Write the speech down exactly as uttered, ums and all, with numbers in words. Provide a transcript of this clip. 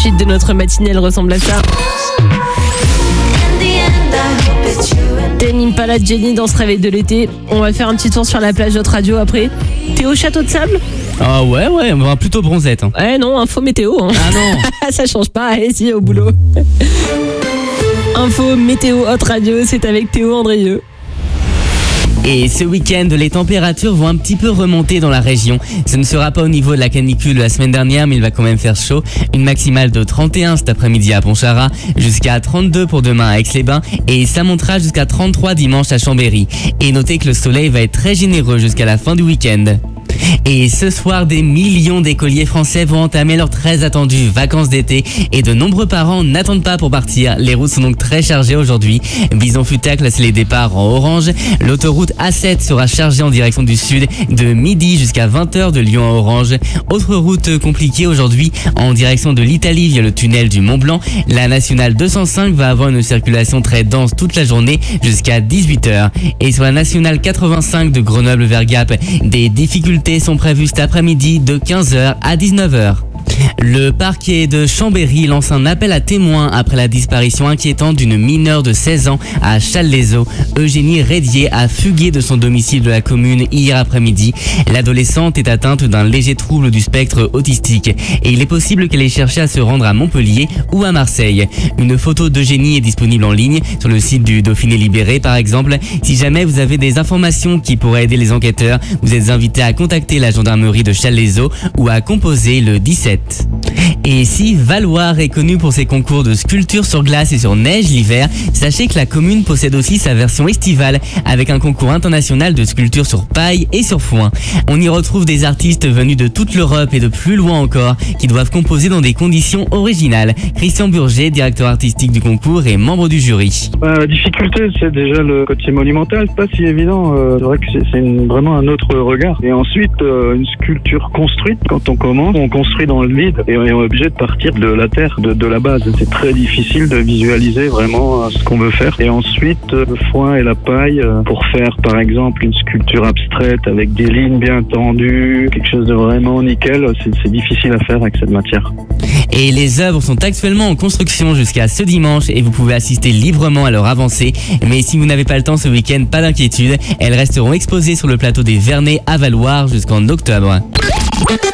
suite de notre matinée, elle ressemble à ça. Tame Impala, Jenny dans ce réveil de l'été. On va faire un petit tour sur la plage d'autres radio après. T'es au château de sable? Ah ouais, ouais, on va plutôt bronzette. Hein. Ouais, non, info météo. Hein. Ah non. Ça change pas, allez-y, au boulot. Info météo Hot Radio, c'est avec Théo Andrieux. Et ce week-end, les températures vont un petit peu remonter dans la région. Ce ne sera pas au niveau de la canicule de la semaine dernière, mais il va quand même faire chaud. Une maximale de trente et un cet après-midi à Pontcharra, jusqu'à trente-deux pour demain à Aix-les-Bains, et ça montera jusqu'à trente-trois dimanche à Chambéry. Et notez que le soleil va être très généreux jusqu'à la fin du week-end. Et ce soir, des millions d'écoliers français vont entamer leurs très attendues vacances d'été et de nombreux parents n'attendent pas pour partir. Les routes sont donc très chargées aujourd'hui. Bison-Futé a classé les départs en orange. L'autoroute A sept sera chargée en direction du sud de midi jusqu'à vingt heures de Lyon à orange. Autre route compliquée aujourd'hui en direction de l'Italie via le tunnel du Mont-Blanc. La nationale deux cent cinq va avoir une circulation très dense toute la journée jusqu'à dix-huit heures. Et sur la nationale quatre-vingt-cinq de Grenoble vers Gap, des difficultés sont prévues cet après-midi de quinze heures à dix-neuf heures. Le parquet de Chambéry lance un appel à témoins après la disparition inquiétante d'une mineure de seize ans à Challes-les-Eaux. Eugénie Rédier a fugué de son domicile de la commune hier après-midi. L'adolescente est atteinte d'un léger trouble du spectre autistique et il est possible qu'elle ait cherché à se rendre à Montpellier ou à Marseille. Une photo d'Eugénie est disponible en ligne sur le site du Dauphiné Libéré par exemple. Si jamais vous avez des informations qui pourraient aider les enquêteurs, vous êtes invité à contacter la gendarmerie de Challes-les-Eaux ou à composer le dix-sept. Et si Valloire est connu pour ses concours de sculpture sur glace et sur neige l'hiver, sachez que la commune possède aussi sa version estivale avec un concours international de sculpture sur paille et sur foin. On y retrouve des artistes venus de toute l'Europe et de plus loin encore qui doivent composer dans des conditions originales. Christian Burger, directeur artistique du concours et membre du jury. Bah, la difficulté, c'est déjà le côté monumental, c'est pas si évident. Euh, c'est vrai que c'est, c'est une, vraiment un autre regard. Et ensuite, euh, une sculpture construite, quand on commence, on construit dans le vide et on est obligé de partir de la terre, de, de la base. C'est très difficile de visualiser vraiment euh, ce qu'on veut faire. Et ensuite, euh, le foin et la paille euh, pour faire par exemple une sculpture abstraite avec des lignes bien tendues, quelque chose de vraiment nickel, c'est, c'est difficile à faire avec cette matière. Et les œuvres sont actuellement en construction jusqu'à ce dimanche et vous pouvez assister librement à leur avancée. Mais si vous n'avez pas le temps ce week-end, pas d'inquiétude, elles resteront exposées sur le plateau des Vernets à Valloire jusqu'en octobre.